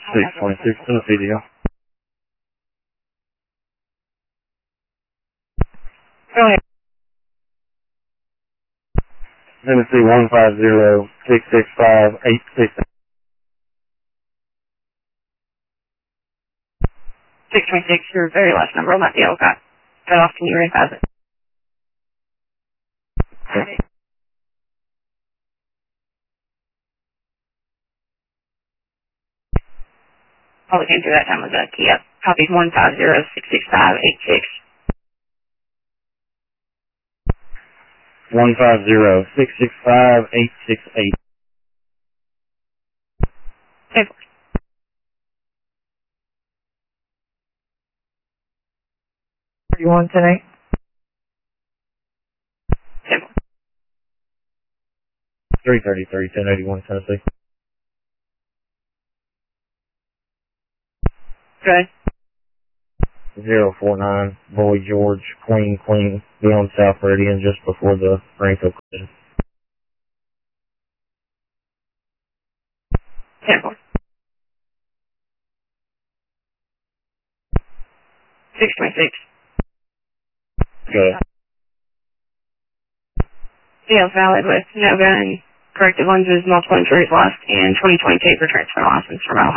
626 Tennessee deal. Go ahead. Tennessee 150-665-868. 626, your very last number on that deal got cut off. Can you re-pass it? Okay. All that came through that time was a Kia. Copy 150-665-86. 150-665-868. Okay. 31 tonight. 333 1081 Tennessee. Good. 049 Boy George Queen beyond South Meridian just before the Greenfield collision. 10-4. 626. Good. Deal valid with no gun, corrective lenses, multiple injuries lost, and 2022 for transfer license from Ohio.